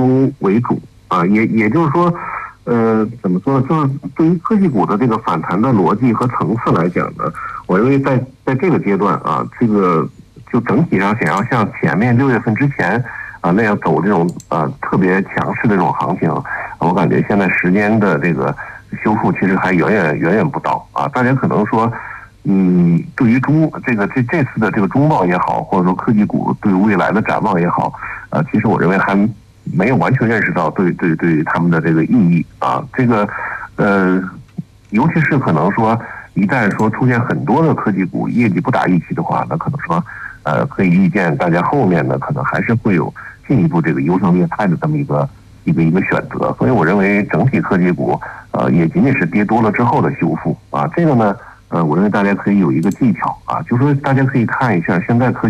空为主啊，也就是说，怎么说呢？就是对于科技股的这个反弹的逻辑和层次来讲呢，我认为在这个阶段啊，这个就整体上想要像前面6月份之前啊那样走这种特别强势的这种行情，我感觉现在时间的这个修复其实还远远不到啊。大家可能说，对于这次的这个中报也好，或者说科技股对未来的展望也好，其实我认为还没有完全认识到对他们的这个意义啊。这个尤其是可能说一旦说出现很多的科技股业绩不达预期的话，那可能说可以预见大家后面呢可能还是会有进一步这个优胜劣汰的这么一个选择。所以我认为整体科技股也仅仅是跌多了之后的修复啊。这个呢我认为大家可以有一个技巧啊，就是说大家可以看一下现在科技